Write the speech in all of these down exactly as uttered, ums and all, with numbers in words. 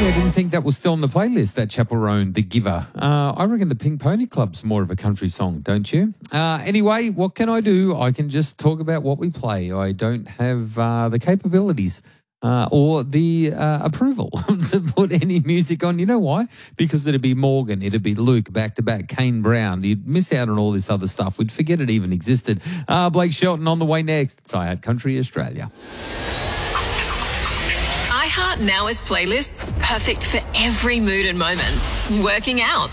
I didn't think that was still on the playlist, that Chapel Roan, The Giver. Uh, I reckon the Pink Pony Club's more of a country song, don't you? Uh, anyway, what can I do? I can just talk about what we play. I don't have uh, the capabilities uh, or the uh, approval to put any music on. You know why? Because it'd be Morgan, it'd be Luke, back-to-back, Kane Brown. You'd miss out on all this other stuff. We'd forget it even existed. Uh, Blake Shelton on the way next. It's iHeart Country Australia. iHeart now has playlists perfect for every mood and moment. Working out.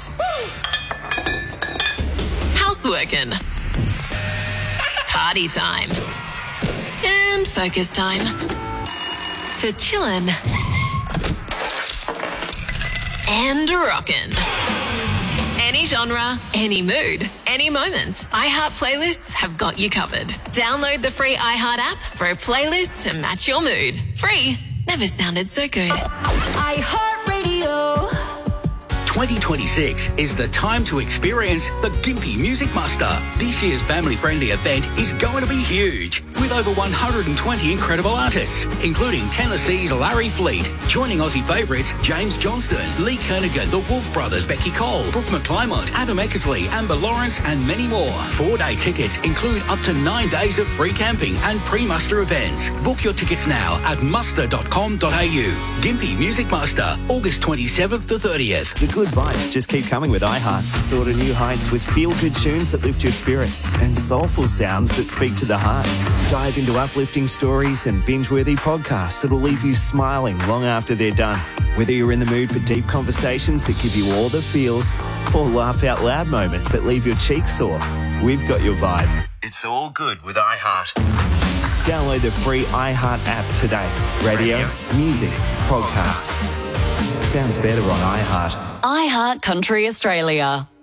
Houseworking. Party time. And focus time. For chillin'. And rockin'. Any genre, any mood, any moment. iHeart playlists have got you covered. Download the free iHeart app for a playlist to match your mood. Free. Never sounded so good. iHeartRadio. twenty twenty-six is the time to experience the Gympie Music Muster. This year's family-friendly event is going to be huge, with over one hundred twenty incredible artists, including Tennessee's Larry Fleet, joining Aussie favourites James Johnston, Lee Kernaghan, the Wolf Brothers, Becky Cole, Brooke McClymont, Adam Eckersley, Amber Lawrence, and many more. Four-day tickets include up to nine days of free camping and pre-muster events. Book your tickets now at muster dot com dot a u. Gympie Music Muster, August twenty-seventh to thirtieth. The good vibes just keep coming with iHeart. Soar to new heights with feel-good tunes that lift your spirit and soulful sounds that speak to the heart. Dive into uplifting stories and binge-worthy podcasts that'll leave you smiling long after they're done. Whether you're in the mood for deep conversations that give you all the feels or laugh-out-loud moments that leave your cheeks sore, we've got your vibe. It's all good with iHeart. Download the free iHeart app today. Radio, Radio music, podcasts. Sounds better on iHeart. iHeart Country Australia.